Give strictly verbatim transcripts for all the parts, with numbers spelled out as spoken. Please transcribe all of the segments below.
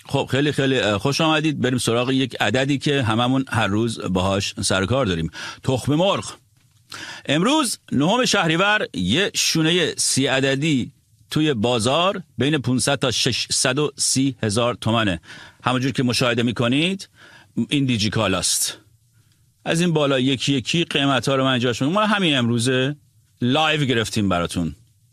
خب خیلی خیلی خوش آمدید. بریم سراغ یک عددی که هممون هر روز باهاش سر کار داریم. تخم مرغ. امروز نهم شهریور یه شونه سی عددی توی بازار بین پانصد تا ششصد و سی هزار تومنه. همونجور که مشاهده میکنید این دیجی کالاست. از این بالا یکی یکی قیمت ها رو من اینجا شما ما همین امروزه لایو گرفتیم براتون.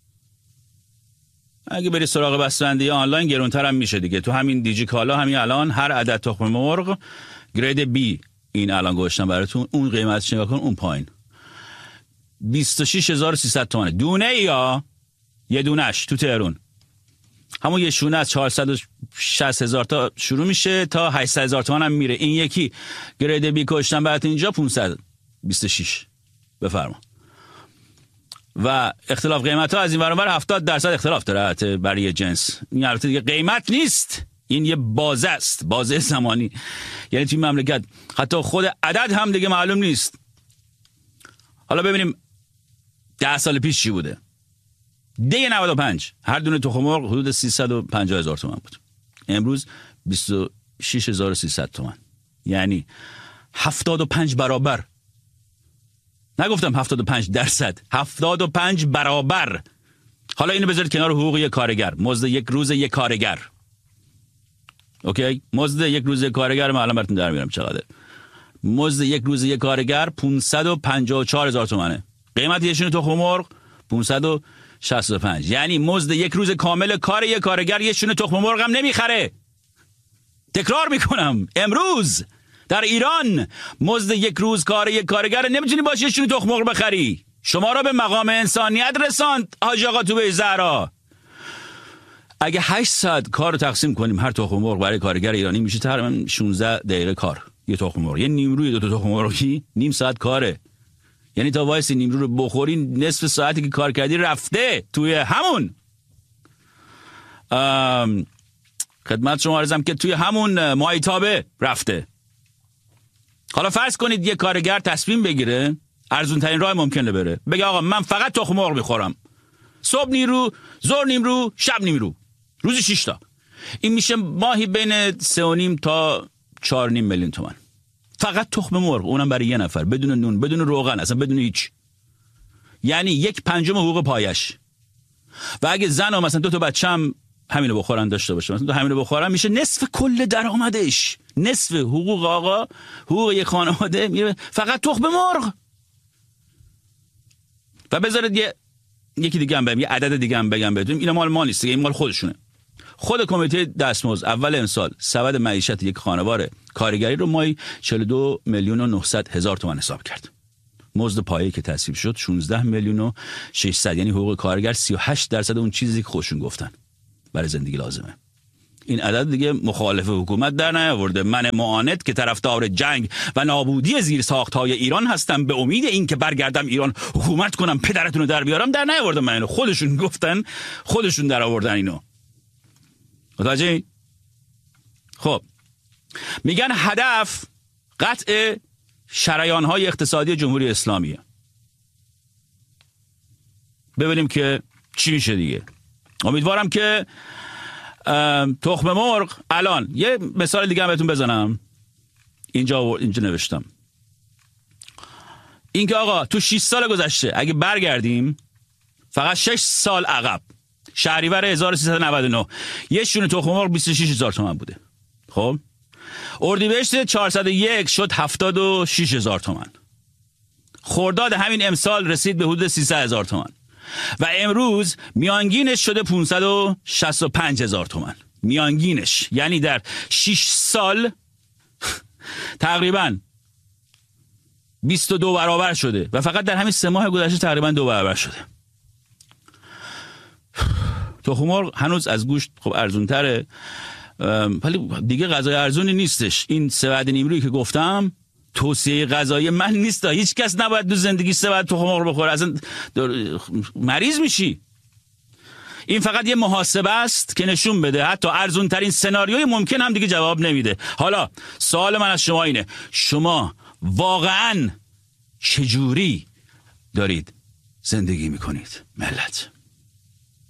اگه بری سراغ بسته‌بندی آنلاین گرونتر هم میشه دیگه. تو همین دیجی کالا همین الان هر عدد تخم مرغ گرید بی این الان گوشتم براتون، اون قیمتش نگاه کن، اون پایین بیست و شش هزار و سیصد تومنه دونه یا یه دونش تو تهران. همون یه شونه از چهارصد و شصت هزار تا شروع میشه تا هشتصد هزار تومان هم میره. این یکی گرید بی کشتم براتون اینجا پانصد و بیست و شش. بفرما. و اختلاف قیمت ها از این ور هفتاد درصد اختلاف داره برای جنس. این البته دیگه قیمت نیست، این یه بازه است، بازه زمانی. یعنی توی مملکت حتی خود عدد هم دیگه معلوم نیست. حالا ببینیم ده سال پیش چی بوده. ده نود و پنج هر دونه تخم مرغ حدود سیصد و پنجاه هزار تومان بود. امروز بیست و شش هزار و سیصد تومان، یعنی هفتاد و پنج برابر. نگفتم هفتاد و پنج درصد، هفتاد و پنج برابر. حالا اینو بذارید کنار حقوق یک کارگر، مزد یک روز یک کارگر. اوکی، مزد یک روز یک کارگر من الان براتون در میارم چقدره. مزد یک روز یک کارگر پانصد و پنجاه و چهار هزار تومانه. قیمت یه شونه تخم مرغ پانصد و شصت و پنج. یعنی مزد یک روز کامل کار یک کارگر یه شونه تخم مرغ هم نمیخره. تکرار میکنم، امروز در ایران مزد یک روز کار یک کارگر نمیتونی باشه یه شونه تخم مرغ بخری. شما را به مقام انسانیت رساند حاج آقا تو به زهرا. اگه هشت ساعت کار رو تقسیم کنیم هر تخم مرغ برای کارگر ایرانی میشه تقریبا شانزده دقیقه کار. یه تخم مرغ، یه نیمروی دو تا تخم مرغی نیم ساعت کاره. یعنی تا وایسی نیمرو رو بخوری نصف ساعتی که کار کردی رفته توی همون خدمت شما عرضم که توی همون مایتابه رفته. حالا فرض کنید یه کارگر تصمیم بگیره ارزون ترین راه ممکنه بره، بگه آقا من فقط تخم مرغ میخورم، صبح نیمرو، ظهر نیمرو، شب نیمرو، روزی شش تا. این میشه ماهی بین سه و نیم تا چهار و نیم میلیون تومان. فقط تخم مرغ، اونم برای یه نفر، بدون نون، بدون روغن، اصلا بدون هیچ. یعنی یک پنجم حقوق پایش. و اگه زن هم مثلا دو تا بچه هم همینو بخورن داشته باشه، مثلا دو همینو بخورن، میشه نصف کل درآمدش. نصف حقوق آقا، حقوق یک خانواده میره فقط تخم مرغ. و بذارید یه یکی دیگه هم بگم، یه عدد دیگه هم بگم بهتون. اینا مال ما نیست، این مال خودشونه. خود کمیته دستمزد اول امسال سبد معیشت یک خانواده کارگری رو مای چهل و دو میلیون و نهصد هزار تومان حساب کرد. مزد پایه‌ای که تصویب شد شانزده میلیون و ششصد، یعنی حقوق کارگر سی و هشت درصد اون چیزی که خودشون گفتن برای زندگی لازمه. این عدد دیگه مخالف حکومت در نیاورده. من معاند که طرفدار جنگ و نابودی زیر ساخت‌های ایران هستم، به امید این که برگردم ایران حکومت کنم پدرتون رو در بیارم، در نیاوردم من اینو. خودشون گفتن، خودشون در آوردن اینو. متوجه؟ خب میگن هدف قطع شریان‌های اقتصادی جمهوری اسلامیه. ببینیم که چی میشه دیگه. امیدوارم که تخم مرغ الان یه مثال دیگه هم بهتون بزنم. اینجا اینجا نوشتم این که آقا تو شش سال گذشته اگه برگردیم فقط شش سال عقب، شهریور هزار و سیصد و نود و نه یه شونه تخم مرغ بیست و شش هزار تومان بوده. خب اردیبهشت چهارصد و یک شد هفتاد و شش هزار تومان. خرداد همین امسال رسید به حدود سیصد هزار تومان و امروز میانگینش شده پانصد و شصت و پنج هزار تومان. میانگینش یعنی در شش سال تقریبا بیست و دو برابر شده و فقط در همین سه ماه گذشته تقریبا دو برابر شده. تخم مرغ هنوز از گوشت خب ارزون تره، ولی دیگه غذای ارزونی نیستش. این سبد نیمرویی که گفتم توصیه غذایی من نیست. هیچ کس نباید تو زندگی سبد تخم مرغ بخوره، اصلا مریض میشی. این فقط یه محاسبه است که نشون بده حتی ارزون ترین سناریوی ممکن هم دیگه جواب نمیده. حالا سوال من از شما اینه، شما واقعاً چجوری دارید زندگی میکنید ملت؟